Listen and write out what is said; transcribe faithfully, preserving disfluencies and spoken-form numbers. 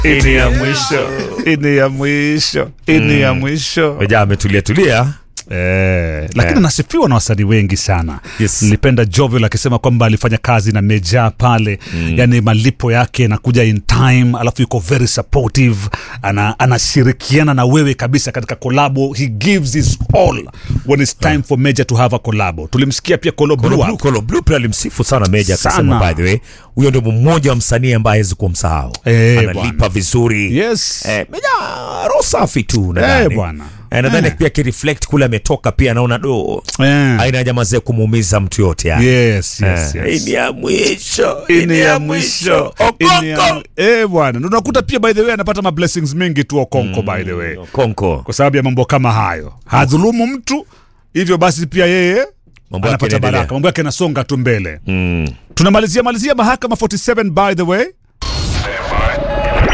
ini ya mwisho, ini ya mwisho, ini ya mwisho. Meja ametulia tulia. Eh, lakini yeah. nasifiwa na wasanii wengi sana. Yes. Nilipenda Jovial akisema kwamba alifanya kazi na Meja pale, mm. yani malipo yake yanakuja in time, alafu yuko very supportive, ana anashirikiana na wewe kabisa katika collabo. He gives his all when it's time yeah. for Meja to have a collabo. Tulimsikia pia Kolo Blue. Kolo Blue, Kolo Blue pia alimsifu sana Meja, akasema by the way, huyo ndio mmoja wa msanii ambaye hawezi kumsahau. Eh, analipa bwana vizuri. Yes. Eh, Meja roho safi tu nadhani. Eh bwana. Eh, nadhani eh. pia kireflect kule ametoka pia anaona do. Eh. Haina haja mazee kumuumiza mtu yote yani. Yes, yes, eh. yes. Ini ya mwisho, ini ya mwisho. Okonko. Eh bwana, unakuta pia by the way anapata ma blessings mingi tu Okonko, mm, by the way. Okonko. Kwa sababu ya mambo kama hayo. Hadhulumu mtu, hivyo basi pia yeye mambo anapata baraka. Mambo yake yanasonga tu mbele. Mm. Tunamalizia malizia mahakama arobaini na saba by the way.